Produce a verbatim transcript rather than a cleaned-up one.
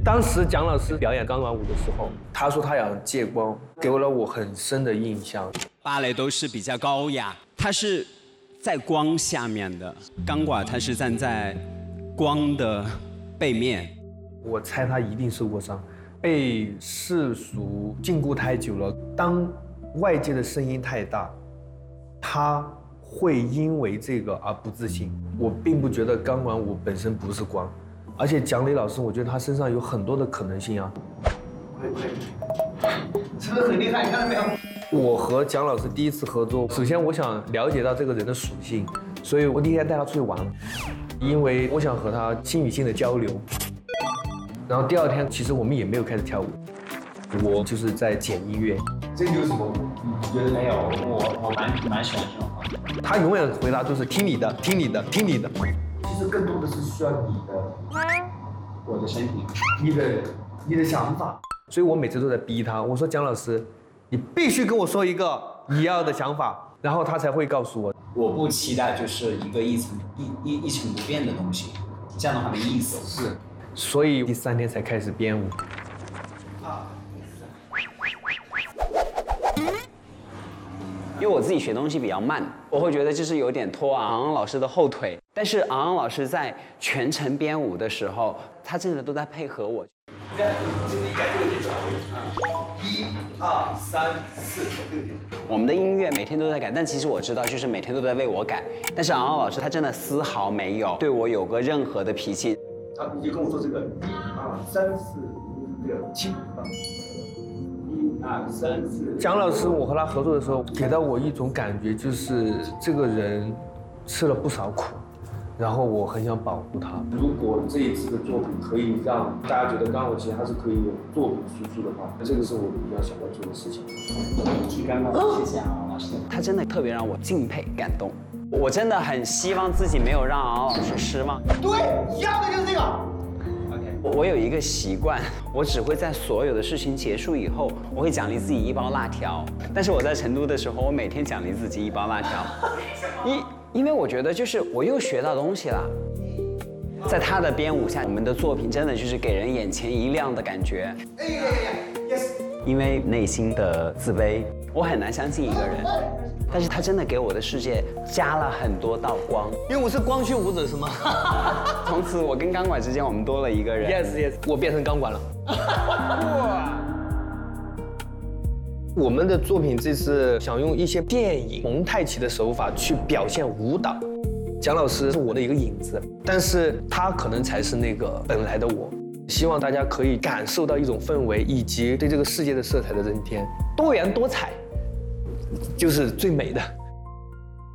当时蒋老师表演钢管舞的时候，他说他要借光，给了我很深的印象。 芭蕾都是比较高雅，它是在光下面的，钢管它是站在光的背面。 我猜他一定受过伤，被世俗禁锢太久了。当外界的声音太大，他会因为这个而不自信。我并不觉得钢管舞本身不是光。而且蒋磊老师，我觉得他身上有很多的可能性啊！ 是不是很厉害？你看到没有？ 我和蒋老师第一次合作，首先我想了解到这个人的属性，所以我第一天带他出去玩，因为我想和他心与心的交流。然后第二天，其实我们也没有开始跳舞，我就是在剪音乐。 这有什么？你觉得没有？我我蛮蛮喜欢这种方式。 他永远回答都是听你的，听你的，听你的。 其实更多的是需要你的，我的身体， 你的你的想法，所以我每次都在逼他。我说蒋老师，你必须跟我说一个你要的想法，然后他才会告诉我。 我不期待就是一个一成一一一成不变的东西，这样的话没意思。 是，所以第三天才开始编舞。 因为我自己学东西比较慢，我会觉得就是有点拖昂昂老师的后腿。但是昂昂老师在全程编舞的时候，他真的都在配合我。 这个应该这个节奏，一、二、三、四， 我们的音乐每天都在改，但其实我知道，就是每天都在为我改。但是昂昂老师他真的丝毫没有对我有过任何的脾气。 好，你就跟我说这个，一、二、三、四、五、六、七，啊。一二三四。 蒋老师，我和他合作的时候，给到我一种感觉，就是这个人吃了不少苦，然后我很想保护他。如果这一次的作品可以让大家觉得钢管其实它是可以有作品输出的话，那这个是我比较想要做的事情。 去干嘛？谢谢啊，老师。 他真的特别让我敬佩、感动。我真的很希望自己没有让昂昂老师失望。 对，要的就是这个。 我有一个习惯，我只会在所有的事情结束以后，我会奖励自己一包辣条。但是我在成都的时候，我每天奖励自己一包辣条，因因为我觉得就是我又学到东西了。在他的编舞下，我们的作品真的就是给人眼前一亮的感觉。 哎呀呀呀 ，yes。 因为内心的自卑，我很难相信一个人。但是他真的给我的世界加了很多道光， 因为我是光绪舞者，是吗？ 从此我跟钢管之间我们多了一个人。 Yes yes， 我变成钢管了。哇！我们的作品这次想用一些电影蒙太奇的手法去表现舞蹈。蒋老师是我的一个影子，但是他可能才是那个本来的我。希望大家可以感受到一种氛围，以及对这个世界的色彩的增添，多元多彩。就是最美的。